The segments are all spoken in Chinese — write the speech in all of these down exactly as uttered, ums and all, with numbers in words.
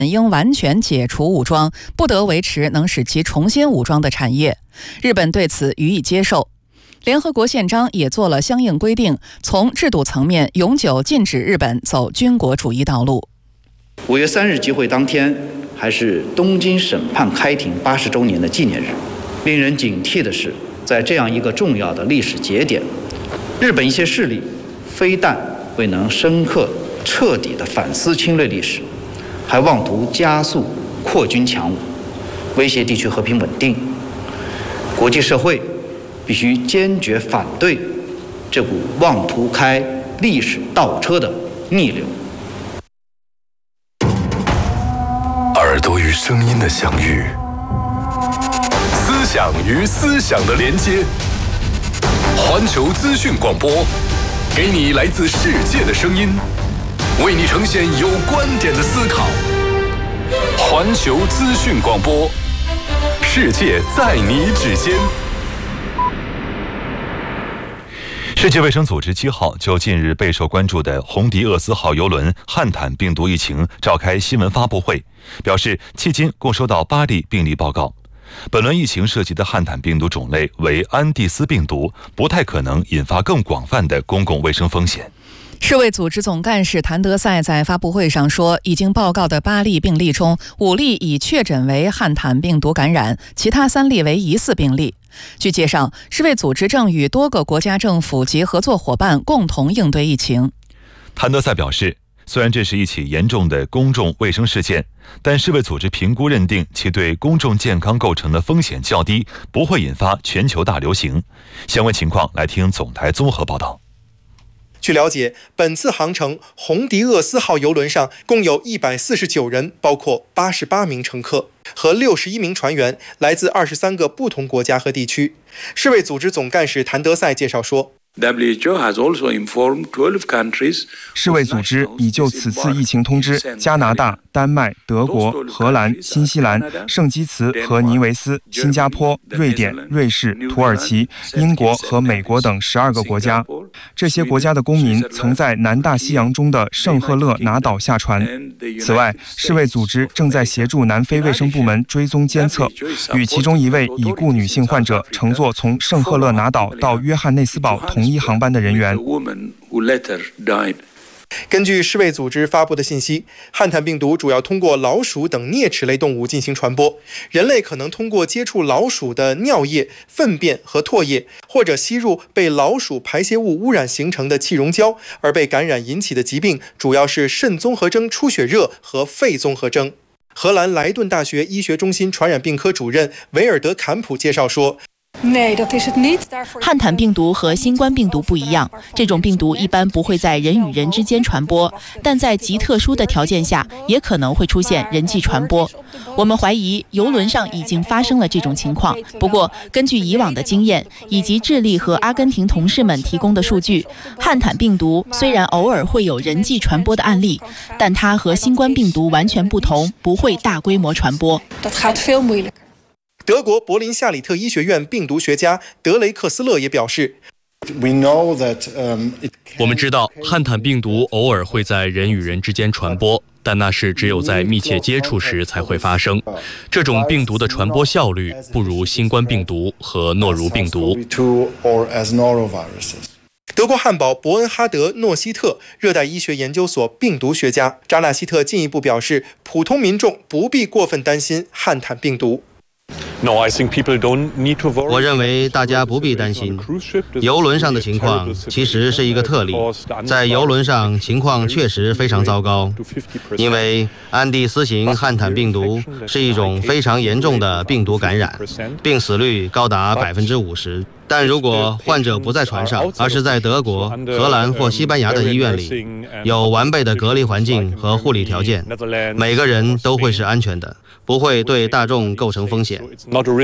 应完全解除武装，不得维持能使其重新武装的产业。日本对此予以接受。联合国宪章也做了相应规定，从制度层面永久禁止日本走军国主义道路。 五月三日集会当天，还是东京审判开庭八十周年的纪念日。令人警惕的是，在这样一个重要的历史节点，日本一些势力非但未能深刻彻底地反思侵略历史，还妄图加速扩军强武，威胁地区和平稳定。国际社会必须坚决反对这股妄图开历史倒车的逆流。 耳朵与声音的相遇，思想与思想的连接。环球资讯广播，给你来自世界的声音，为你呈现有观点的思考。环球资讯广播，世界在你指尖。 世界卫生组织七号就近日备受关注的红迪厄斯号邮轮汉坦病毒疫情召开新闻发布会，表示迄今共收到八例病例报告。本轮疫情涉及的汉坦病毒种类为安地斯病毒，不太可能引发更广泛的公共卫生风险。 世卫组织总干事谭德赛在发布会上说，已经报告的八例病例中，五例已确诊为汉坦病毒感染，其他三例为疑似病例。据介绍，世卫组织正与多个国家政府及合作伙伴共同应对疫情。 谭德赛表示，虽然这是一起严重的公众卫生事件，但世卫组织评估认定其对公众健康构成的风险较低，不会引发全球大流行。相关情况来听总台综合报道。 据了解，本次航程红迪厄斯号邮轮上共有一百四十九人，包括八十八名乘客和六十一名船员，来自二十三个不同国家和地区。世卫组织总干事谭德赛介绍说， 世卫组织已就此次疫情通知加拿大、丹麦、德国、荷兰、新西兰、圣基茨和尼维斯、新加坡、瑞典、瑞士、土耳其、英国和美国等十二个国家。这些国家的公民曾在南大西洋中的圣赫勒拿岛下船。此外，世卫组织正在协助南非卫生部门追踪监测，与其中一位已故女性患者乘坐从圣赫勒拿岛到约翰内斯堡同一航班的人员。 根据世卫组织发布的信息，汉坦病毒主要通过老鼠等啮齿类动物进行传播，人类可能通过接触老鼠的尿液、粪便和唾液，或者吸入被老鼠排泄物污染形成的气溶胶而被感染引起的疾病，主要是肾综合征出血热和肺综合征。荷兰莱顿大学医学中心传染病科主任维尔德坎普介绍说， 汉坦病毒和新冠病毒不一样，这种病毒一般不会在人与人之间传播，但在极特殊的条件下也可能会出现人际传播。我们怀疑邮轮上已经发生了这种情况，不过根据以往的经验以及智利和阿根廷同事们提供的数据，汉坦病毒虽然偶尔会有人际传播的案例，但它和新冠病毒完全不同，不会大规模传播。 德国柏林夏里特医学院病毒学家德雷克斯勒也表示， 我们知道汉坦病毒偶尔会在人与人之间传播，但那是只有在密切接触时才会发生。这种病毒的传播效率不如新冠病毒和诺如病毒。 德国汉堡伯恩哈德诺希特热带医学研究所病毒学家扎纳希特进一步表示，普通民众不必过分担心汉坦病毒。 我认为大家不必担心，邮轮上的情况其实是一个特例。在邮轮上情况确实非常糟糕，因为安第斯型汉坦病毒是一种非常严重的病毒感染，病死率高达百分之五十。但如果患者不在船上，而是在德国、荷兰或西班牙的医院里，有完备的隔离环境和护理条件，每个人都会是安全的，不会对大众构成风险。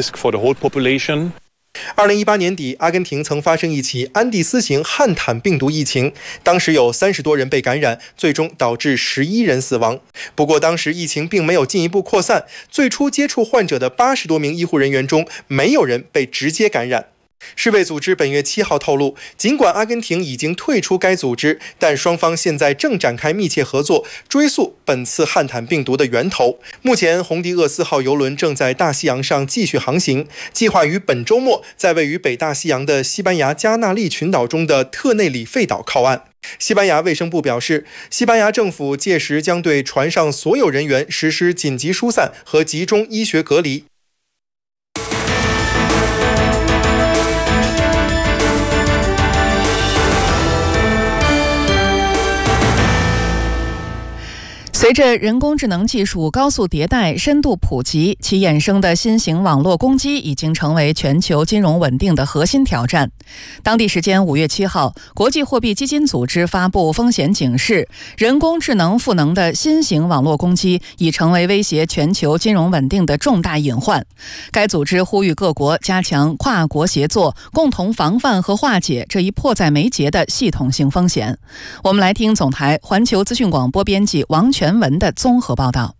二零一八年底，阿根廷曾发生一起安第斯型汉坦病毒疫情，当时有三十多人被感染，最终导致十一人死亡。不过当时疫情并没有进一步扩散，最初接触患者的八十多名医护人员中，没有人被直接感染。 世卫组织本月七号透露，尽管阿根廷已经退出该组织，但双方现在正展开密切合作，追溯本次汉坦病毒的源头。目前，红迪厄斯号邮轮正在大西洋上继续航行，计划于本周末在位于北大西洋的西班牙加那利群岛中的特内里费岛靠岸。西班牙卫生部表示，西班牙政府届时将对船上所有人员实施紧急疏散和集中医学隔离。 随着人工智能技术高速迭代、深度普及，其衍生的新型网络攻击已经成为全球金融稳定的核心挑战。当地时间五月七号，国际货币基金组织发布风险警示，人工智能赋能的新型网络攻击已成为威胁全球金融稳定的重大隐患。该组织呼吁各国加强跨国协作，共同防范和化解这一迫在眉睫的系统性风险。我们来听总台环球资讯广播编辑王全文的综合报道。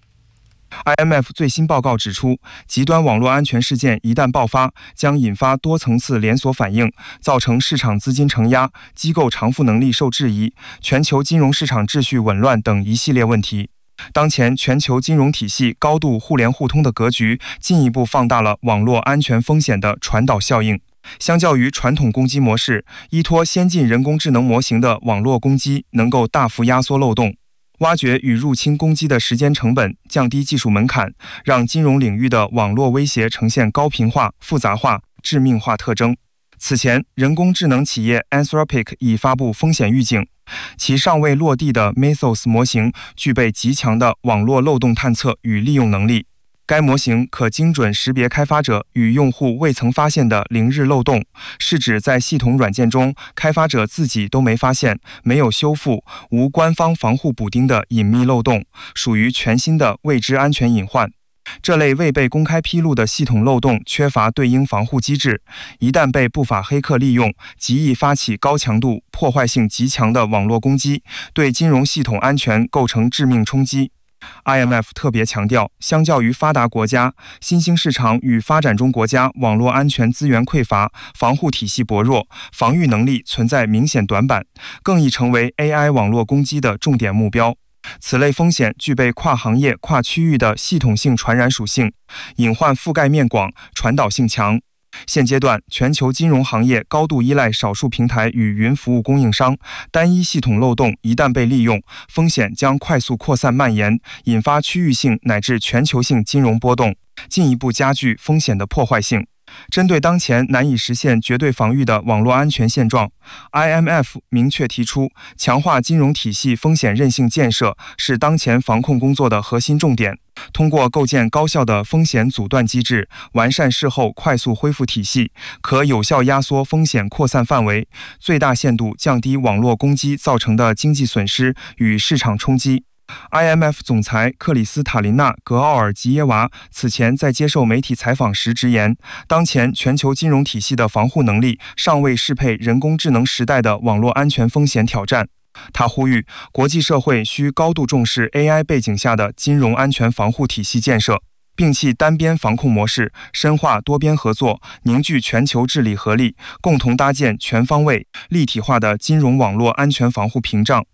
I M F 最新报告指出，极端网络安全事件一旦爆发，将引发多层次连锁反应，造成市场资金承压、机构偿付能力受质疑、全球金融市场秩序紊乱等一系列问题。当前全球金融体系高度互联互通的格局，进一步放大了网络安全风险的传导效应。相较于传统攻击模式，依托先进人工智能模型的网络攻击能够大幅压缩漏洞，挖掘与入侵攻击的时间成本，降低技术门槛，让金融领域的网络威胁呈现高频化、复杂化、致命化特征。此前，人工智能企业 Anthropic 已发布风险预警，其尚未落地的 Mythos 模型具备极强的网络漏洞探测与利用能力。该模型可精准识别开发者与用户未曾发现的零日漏洞，是指在系统软件中开发者自己都没发现、没有修复、无官方防护补丁的隐秘漏洞，属于全新的未知安全隐患。这类未被公开披露的系统漏洞缺乏对应防护机制，一旦被不法黑客利用，极易发起高强度、破坏性极强的网络攻击，对金融系统安全构成致命冲击。I M F 特别强调，相较于发达国家，新兴市场与发展中国家网络安全资源匮乏，防护体系薄弱，防御能力存在明显短板，更易成为 A I 网络攻击的重点目标。此类风险具备跨行业、跨区域的系统性传染属性，隐患覆盖面广，传导性强。现阶段，全球金融行业高度依赖少数平台与云服务供应商，单一系统漏洞一旦被利用，风险将快速扩散蔓延，引发区域性乃至全球性金融波动，进一步加剧风险的破坏性。针对当前难以实现绝对防御的网络安全现状， I M F 明确提出，强化金融体系风险韧性建设是当前防控工作的核心重点。通过构建高效的风险阻断机制，完善事后快速恢复体系，可有效压缩风险扩散范围，最大限度降低网络攻击造成的经济损失与市场冲击。I M F 总裁克里斯塔琳娜·格奥尔吉耶娃此前在接受媒体采访时直言，当前全球金融体系的防护能力尚未适配人工智能时代的网络安全风险挑战。他呼吁国际社会需高度重视 A I 背景下的金融安全防护体系建设，摒弃单边防控模式，深化多边合作，凝聚全球治理合力，共同搭建全方位、立体化的金融网络安全防护屏障。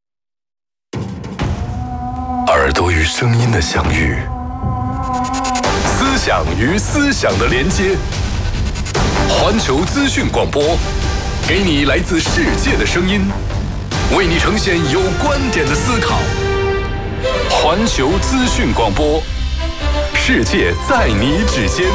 耳朵与声音的相遇，思想与思想的连接。环球资讯广播，给你来自世界的声音，为你呈现有观点的思考。环球资讯广播，世界在你指尖。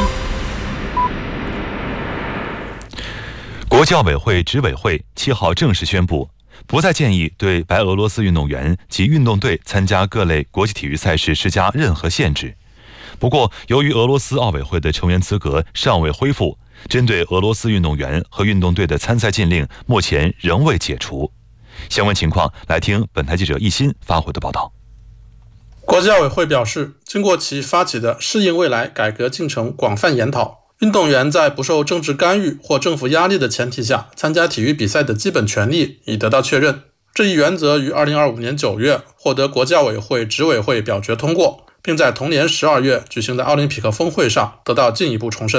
国际奥委会执委会七号正式宣布，不再建议对白俄罗斯运动员及运动队参加各类国际体育赛事施加任何限制。不过，由于俄罗斯奥委会的成员资格尚未恢复，针对俄罗斯运动员和运动队的参赛禁令目前仍未解除。相关情况，来听本台记者易鑫发回的报道。 国际奥委会表示，经过其发起的适应未来改革进程广泛研讨，运动员在不受政治干预或政府压力的前提下参加体育比赛的基本权利已得到确认。这一原则于二零二五年九月获得国际奥委会执委会表决通过，并在同年十二月举行的奥林匹克峰会上得到进一步重申。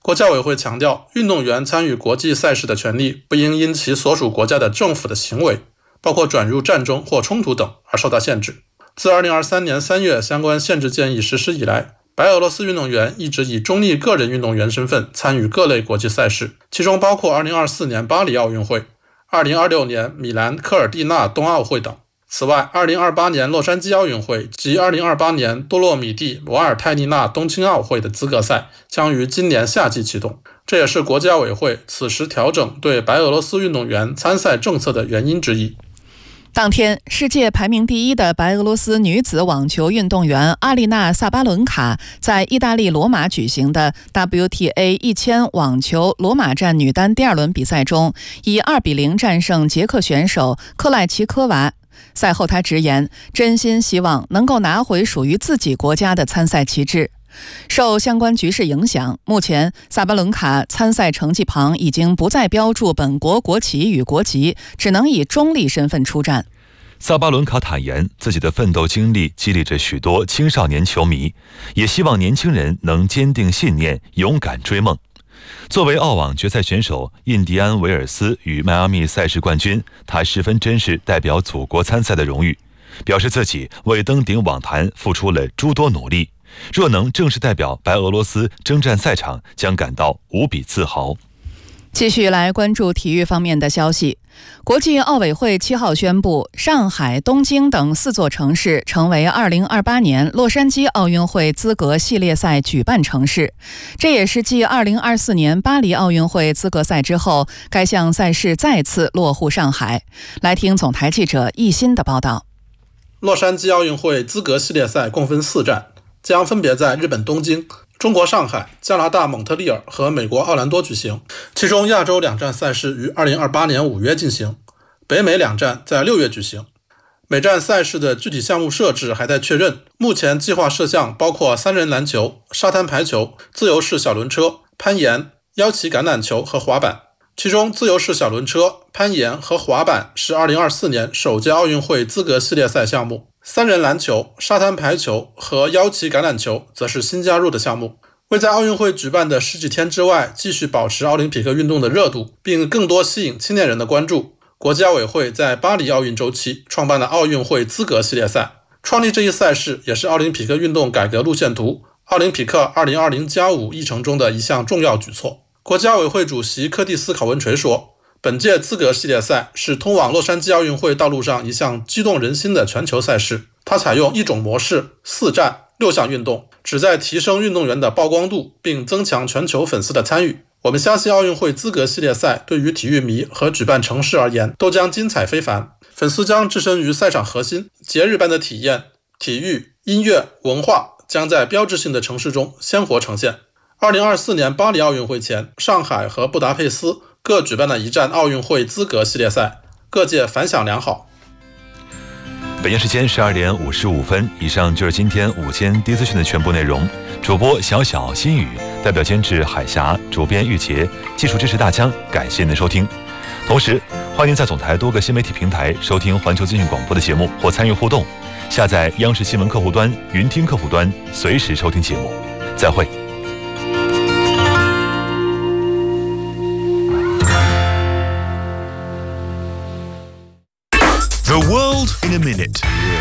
国家委会强调，运动员参与国际赛事的权利不应因其所属国家的政府的行为，包括转入战争或冲突等而受到限制。自二零二三年三月相关限制建议实施以来，白俄罗斯运动员一直以中立个人运动员身份参与各类国际赛事，其中包括二零二四年巴黎奥运会、二零二六年米兰科尔蒂纳冬奥会等。此外，二零二八年洛杉矶奥运会及二零二八年多洛米蒂瓦尔泰利纳冬青奥会的资格赛将于今年夏季启动，这也是国家委会此时调整对白俄罗斯运动员参赛政策的原因之一。 当天，世界排名第一的白俄罗斯女子网球运动员阿丽娜·萨巴伦卡在意大利罗马举行的 W T A 一千网球罗马站女单第二轮比赛中，以二比零战胜捷克选手克赖奇科娃。赛后她直言，真心希望能够拿回属于自己国家的参赛旗帜。受相关局势影响，目前萨巴伦卡参赛成绩旁已经不再标注本国国旗与国籍，只能以中立身份出战。 萨巴伦卡坦言，自己的奋斗经历激励着许多青少年球迷，也希望年轻人能坚定信念，勇敢追梦。作为澳网决赛选手、印第安维尔斯与迈阿密赛事冠军，他十分珍视代表祖国参赛的荣誉，表示自己为登顶网坛付出了诸多努力，若能正式代表白俄罗斯征战赛场，将感到无比自豪。 继续来关注体育方面的消息。国际奥委会七号宣布，上海、东京等四座城市成为二零二八年洛杉矶奥运会资格系列赛举办城市。这也是继二零二四年巴黎奥运会资格赛之后，该项赛事再次落户上海。来听总台记者易鑫的报道。 洛杉矶奥运会资格系列赛共分四站，将分别在日本东京、中国上海、加拿大蒙特利尔和美国奥兰多举行。其中亚洲两站赛事于二零二八年五月进行，北美两站在六月举行。每站赛事的具体项目设置还在确认，目前计划设项包括三人篮球、沙滩排球、自由式小轮车、攀岩、腰旗橄榄球和滑板。其中自由式小轮车、攀岩和滑板是二零二四年首届奥运会资格系列赛项目，三人篮球、沙滩排球和腰旗橄榄球则是新加入的项目。为在奥运会举办的十几天之外继续保持奥林匹克运动的热度，并更多吸引青年人的关注，国际奥委会在巴黎奥运周期创办了奥运会资格系列赛。创立这一赛事也是奥林匹克运动改革路线图奥林匹克二零二零加五议程中的一项重要举措。国际奥委会主席柯蒂斯·考文垂说，本届资格系列赛是通往洛杉矶奥运会道路上一项激动人心的全球赛事。它采用一种模式，四站六项运动，旨在提升运动员的曝光度，并增强全球粉丝的参与。我们相信奥运会资格系列赛对于体育迷和举办城市而言都将精彩非凡，粉丝将置身于赛场核心，节日般的体验，体育、音乐、文化将在标志性的城市中鲜活呈现。二零二四年巴黎奥运会前，上海和布达佩斯各举办了一站奥运会资格系列赛，各界反响良好。 北京时间十二点五十五分，以上就是今天午间第一资讯的全部内容。主播小小心语，代表监制海峡，主编玉洁，技术支持大江，感谢您的收听。同时，欢迎您在总台多个新媒体平台收听环球资讯广播的节目或参与互动，下载央视新闻客户端、云听客户端，随时收听节目。再会。 The world in a minute。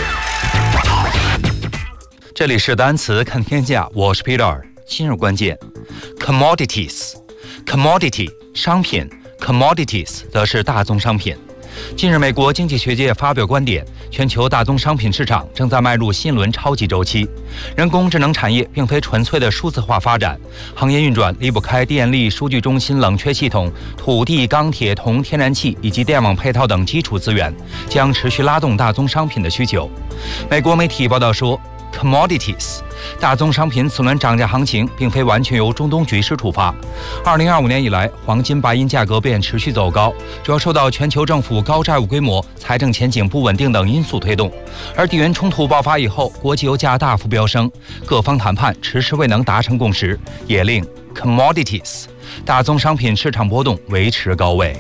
这里是单词看天下，我是 Peter。今日关键 ：commodities， commodity 商品 ，commodities 则是大宗商品。近日，美国经济学界发表观点，全球大宗商品市场正在迈入新轮超级周期。人工智能产业并非纯粹的数字化发展，行业运转离不开电力、数据中心、冷却系统、土地、钢铁、铜、天然气以及电网配套等基础资源，将持续拉动大宗商品的需求。美国媒体报道说， commodities 大宗商品此轮涨价行情并非完全由中东局势触发。二零二五年以来，黄金、白银价格便持续走高，主要受到全球政府高债务规模、财政前景不稳定等因素推动。而地缘冲突爆发以后，国际油价大幅飙升，各方谈判迟迟未能达成共识，也令 commodities 大宗商品市场波动维持高位。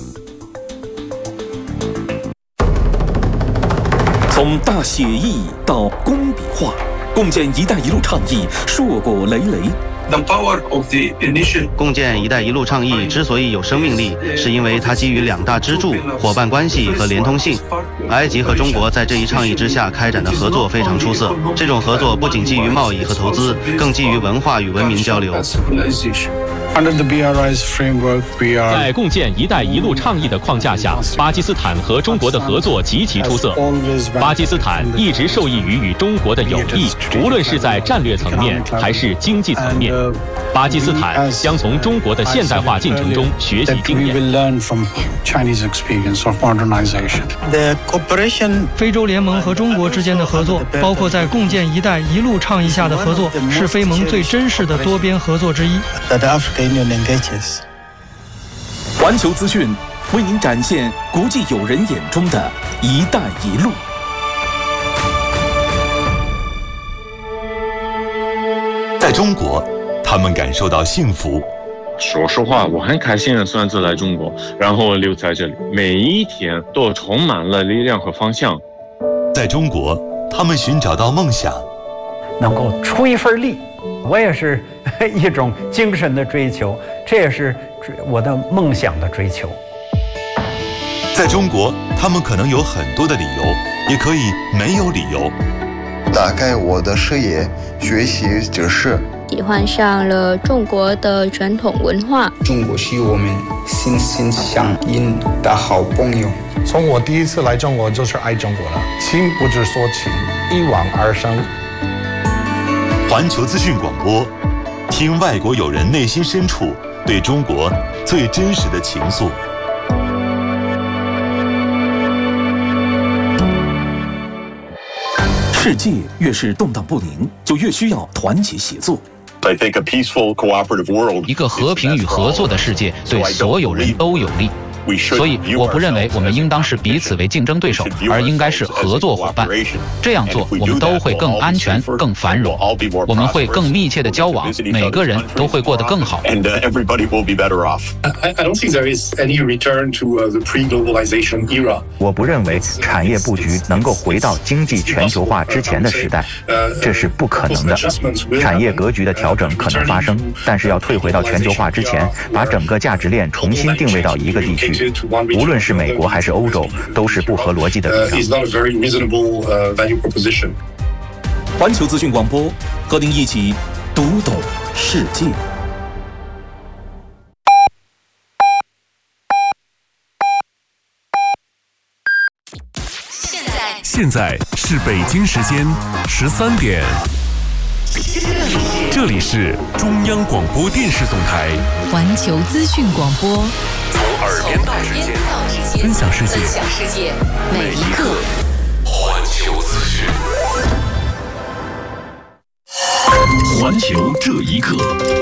从大写意到工笔画，共建“一带一路”倡议硕果累累。 共建“一带一路”倡议之所以有生命力，是因为它基于两大支柱、伙伴关系和连通性。埃及和中国在这一倡议之下开展的合作非常出色。这种合作不仅基于贸易和投资，更基于文化与文明交流。 在共建“一带一路”倡议的框架下，巴基斯坦和中国的合作极其出色。巴基斯坦一直受益于与中国的友谊，无论是在战略层面还是经济层面。巴基斯坦将从中国的现代化进程中学习经验。 非洲联盟和中国之间的合作，包括在共建“一带一路”倡议下的合作，是非盟最真实的多边合作之一。 环球资讯为您展现国际友人眼中的一带一路。 在中国，他们感受到幸福。 说实话，我很开心的选择来中国，然后留在这里，每一天都充满了力量和方向。 在中国，他们寻找到梦想， 能够出一份力，我也是一种精神的追求，这也是我的梦想的追求。 在中国，他们可能有很多的理由，也可以没有理由。 打开我的视野，学习知识， 喜欢上了中国的传统文化。 中国是我们心心相印的好朋友。 从我第一次来中国就是爱中国了，情不知所起，一往而生。 环球资讯广播，听外国友人内心深处对中国最真实的情愫。 世界越是动荡不宁，就越需要团结协作。 一个和平与合作的世界对所有人都有利。所以，我不认为我们应当视彼此为竞争对手，而应该是合作伙伴。这样做，我们都会更安全、更繁荣。我们会更密切的交往，每个人都会过得更好。 我不认为产业布局能够回到经济全球化之前的时代，这是不可能的。产业格局的调整可能发生，但是要退回到全球化之前，把整个价值链重新定位到一个地区。无论是美国还是欧洲，都是不合逻辑的主张。 环球资讯广播，和您一起读懂世界。 现在现在是北京时间十三点，这里是中央广播电视总台环球资讯广播。 从耳边到指尖，分享世界， 分享世界，每一刻。 环球资讯，环球这一刻。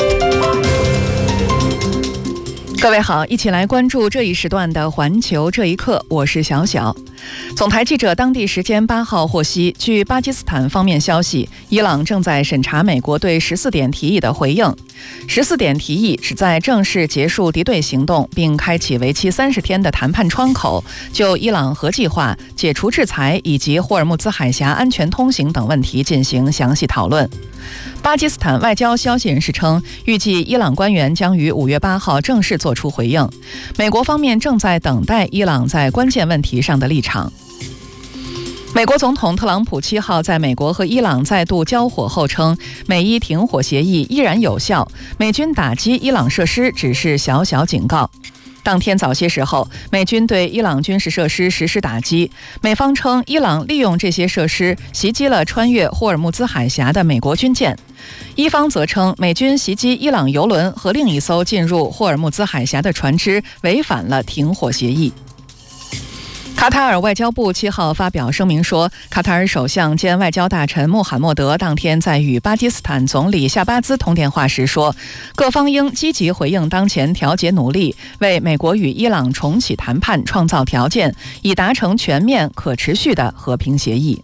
各位好，一起来关注这一时段的环球这一刻，我是小小。总台记者当地时间八号获悉，据巴基斯坦方面消息，伊朗正在审查美国对十四点提议的回应。十四点提议旨在正式结束敌对行动，并开启为期三十天的谈判窗口，就伊朗核计划、解除制裁以及霍尔木兹海峡安全通行等问题进行详细讨论。巴基斯坦外交消息人士称，预计伊朗官员将于五月八号正式作出回应。美国方面正在等待伊朗在关键问题上的立场。美国总统特朗普七号在美国和伊朗再度交火后称，美伊停火协议依然有效，美军打击伊朗设施只是小小警告。当天早些时候，美军对伊朗军事设施实施打击，美方称伊朗利用这些设施袭击了穿越霍尔木兹海峡的美国军舰，伊方则称美军袭击伊朗油轮和另一艘进入霍尔木兹海峡的船只违反了停火协议。卡塔尔外交部七号发表声明说，卡塔尔首相兼外交大臣穆罕默德当天在与巴基斯坦总理夏巴兹通电话时说，各方应积极回应当前调解努力，为美国与伊朗重启谈判创造条件，以达成全面可持续的和平协议。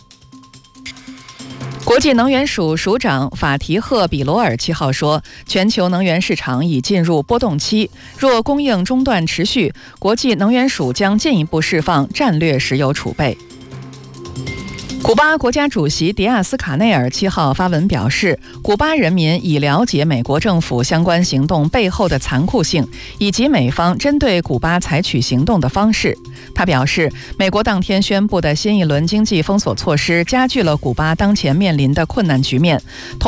国际能源署署长法提赫·比罗尔七号说，全球能源市场已进入波动期，若供应中断持续，国际能源署将进一步释放战略石油储备。 古巴国家主席迪亚斯卡内尔七号发文表示，古巴人民已了解美国政府相关行动背后的残酷性，以及美方针对古巴采取行动的方式。他表示，美国当天宣布的新一轮经济封锁措施加剧了古巴当前面临的困难局面，同